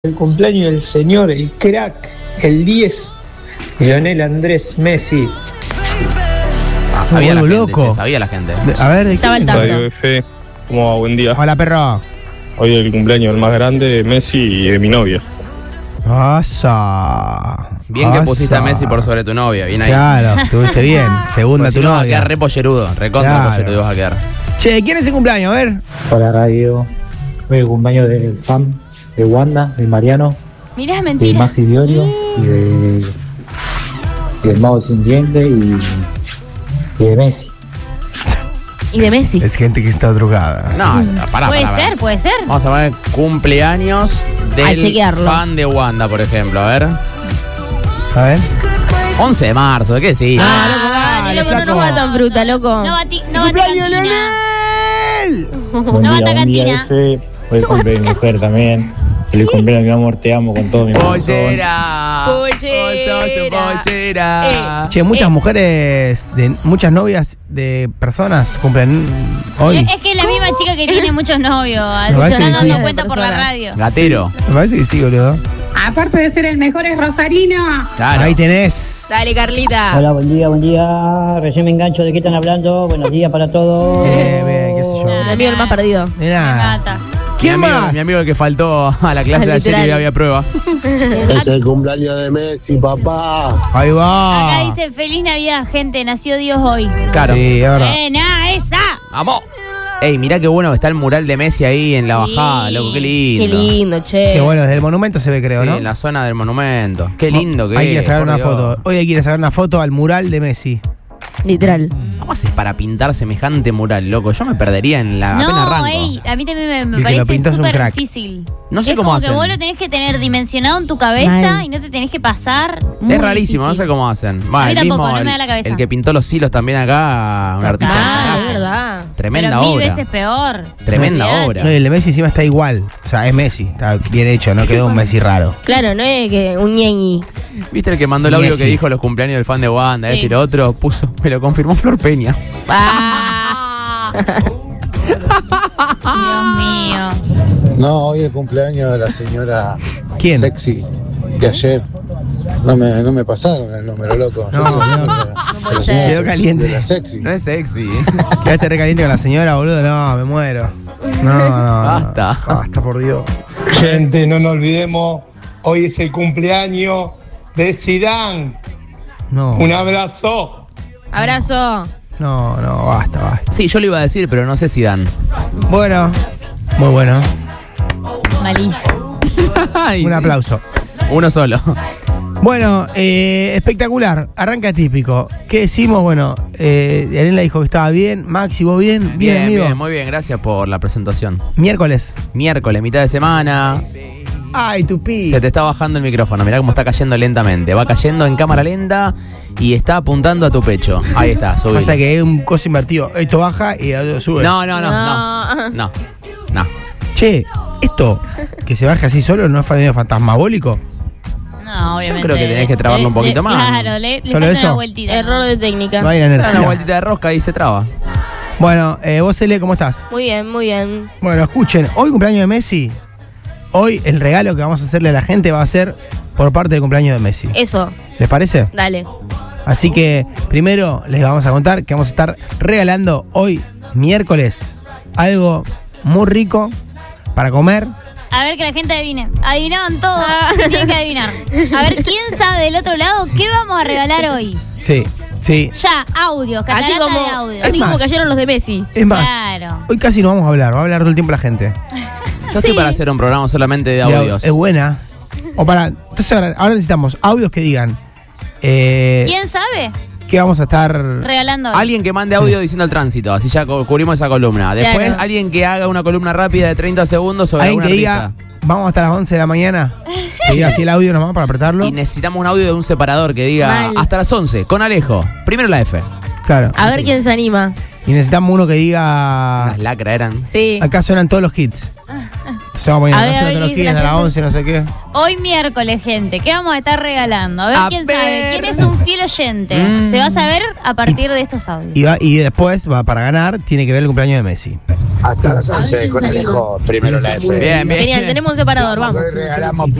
El cumpleaños del señor, el crack, el 10, Lionel Andrés Messi. Sabía la gente, loco. che, sabía la gente. A ver, ¿de Estaba quién? al tanto. Radio F, ¿cómo va? Buen día. Hola, perro. Hoy el cumpleaños del más grande de Messi y de mi novia. Pasa. Bien que pusiste a Messi por sobre tu novia, bien ahí. Claro, estuviste bien. Segunda Pues si tu no, vas a novia. quedar re pollerudo, recontra Claro. pollerudo vas a quedar. Che, ¿quién es el cumpleaños? A ver. Hola radio, hoy el cumpleaños del fan de Wanda, de Mariano, Mirá, es de mentira. Masi Diorio y del Mago Sin Diente y de Messi. Y de Messi. Es gente que está drogada. No, pará, Puede pará, ser, pará. puede ser. Vamos a poner cumpleaños A del chequearlo. fan de Wanda, por ejemplo. A ver. A ver. 11 de marzo, ¿qué sí? dale, loco, no flaco. nos va tan fruta, loco. No va ¡Cumpleaños, Leonel! Buen No día, bata buen día cantina. F, hoy el cumpleaños de mi mujer también. Feliz cumpleaños, mi amor, te amo con todo mi corazón. Pollera. Pollera. Vos sos un pollera. Che, muchas mujeres, muchas novias de personas cumplen hoy. Es que es la misma chica que tiene muchos novios. Me parece que Dando sí. cuenta por la radio. Gatero. Me parece que sí, boludo. Aparte de ser el mejor es Rosarino. Claro. Ahí tenés. Dale, Carlita. Hola, buen día. Recién me engancho de qué están hablando. Buenos días para todos. Bien, qué sé yo. El amigo el más perdido. De Me nada. mata. ¿Quién mi amigo, más? Mi amigo el que faltó a la clase de ayer y Literal. había prueba. Es el cumpleaños de Messi, papá. Ahí va. Acá dice Feliz Navidad, gente. Nació Dios hoy. Claro. Sí, es verdad. Esa. ¡Vamos! Ey, mirá qué bueno que está el mural de Messi ahí en la Sí. bajada, loco, qué lindo. Qué lindo, che. Qué bueno, desde el monumento se ve, creo, Sí, ¿no? en la zona del monumento. Qué lindo que Hay que ir a es, sacar por una Dios. foto. Hoy hay que ir a sacar una foto al mural de Messi. Literal. ¿Cómo haces para pintar semejante mural, loco? Yo me perdería en la apenas No, arranco. a mí también El me que lo parece pinta es un súper crack. difícil. No sé es cómo como hacen. que vos lo tenés que tener dimensionado en tu cabeza Mal. y no te tenés que pasar. Muy Es rarísimo, no difícil. sé cómo hacen. A mí El tampoco, mismo, no me da la cabeza. el que pintó los hilos también acá, un artista. Ah, carajo. es verdad. Tremenda Pero mil obra. veces peor. Tremenda Olvidate. obra. No, y el de Messi encima está igual. O sea, es Messi. Está bien hecho, no quedó un Messi raro. Claro, no es que un ñeñi. ¿Viste el que mandó el audio Messi. que dijo los cumpleaños del fan de Wanda, Sí. este y lo otro? Puso, me lo confirmó Flor Peña. Dios mío. No, hoy el cumpleaños de la señora ¿Quién? Sexy de ayer. No me pasaron el número, loco. Yo No, quiero el no. número de la ser. señora Quedó caliente. De la Sexy. No es sexy. Quedaste recaliente con la señora, boludo. No, me muero. No. Basta. Basta, por Dios. Gente, no nos olvidemos, hoy es el cumpleaños de Zidane. No. Un abrazo. Abrazo. No, basta. Sí, yo lo iba a decir, pero no sé si dan. Bueno, muy bueno. Malísimo. Un aplauso. Uno solo. Bueno, espectacular. Arranca típico. ¿Qué decimos? Bueno, Yanela dijo que estaba bien. Maxi, ¿vos bien? Bien, amigo. bien, muy bien. Gracias por la presentación. Miércoles. Miércoles, mitad de semana. Ay, tupi. Se te está bajando el micrófono. Mirá cómo está cayendo lentamente. Va cayendo en cámara lenta y está apuntando a tu pecho. Ahí está, subí. Pasa que es un coso invertido. Esto baja y el otro sube. No. Che, esto que se baje así solo no es medio fantasmabólico. No, obviamente. creo que tenés que trabarlo un poquito más. Claro, le ¿Solo falta eso? una vueltita. Error de técnica. No hay la Da energía. una vueltita de rosca y se traba. Bueno, vos, Cele, ¿cómo estás? Muy bien, muy bien. Bueno, escuchen, hoy cumpleaños de Messi. Hoy el regalo que vamos a hacerle a la gente va a ser por parte del cumpleaños de Messi. Eso, ¿Les parece? dale. Así que primero les vamos a contar que vamos a estar regalando hoy, miércoles, algo muy rico para comer. A ver que la gente adivine. Adivinaban todo. Tienen que adivinar. A ver quién sabe del otro lado qué vamos a regalar hoy. Sí. Ya, audios, Así catarata como, de audio. así como cayeron los de Messi. Es más, Claro. hoy casi no vamos a hablar, va a hablar todo el tiempo la gente. Yo estoy para hacer un programa solamente de audios. Es buena. O para. Entonces ahora necesitamos audios que digan. ¿Quién sabe? ¿Qué vamos a estar? Regalando hoy. Alguien que mande audio diciendo el tránsito, así ya cubrimos esa columna. Después Claro. alguien que haga una columna rápida de 30 segundos sobre Alguien alguna que artista. diga, vamos hasta las 11 de la mañana. Que diga así el audio nomás para apretarlo. Y necesitamos un audio de un separador que diga Mal. hasta las 11, con Alejo. Primero la F. Claro. A ver quién se anima. Y necesitamos uno que diga. Las lacras eran. Sí. Acá suenan todos los hits. Se va a poner, A acá ver, suenan todos los dice hits la a las gente. 11, no sé qué. Hoy miércoles, gente, ¿qué vamos a estar regalando? A ver A quién ver. sabe. ¿Quién es un fiel oyente? Se va a saber a partir de estos audios. Y después, para ganar, tiene que ver el cumpleaños de Messi. Hasta las 11 con Alejo, primero la F. Bien, bien. Genial, tenemos un separador, vamos. Hoy regalamos